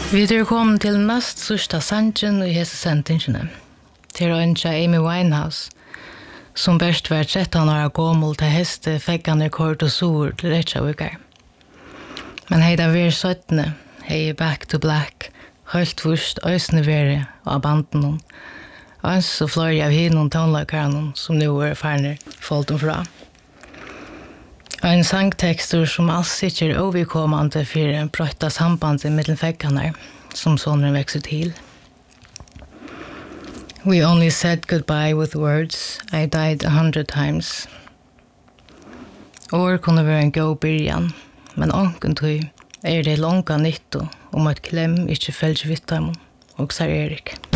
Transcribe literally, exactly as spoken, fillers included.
Vi er kommet til nest sørste sangen i hese sendingene. Til å ønske Amy Winehouse, som best var tretton år gammel til heste feggene kort og sår til Reykjavíkar. Men hei da vi er søttene, hei Back to Black, høylt først øysene vere av banden hon, og så fløy av hinnom tonlakarene som nå er ferdig folden fra. Og en sangtekster som alls ikke er overkommende for en brøtta samband mellom feggene som sånne vekser til. We only said goodbye with words. I died a hundred times. År kunne være en god byrjan, men onken tog er det långa nytto om at klem ikke følger vittamon, og sa Erik.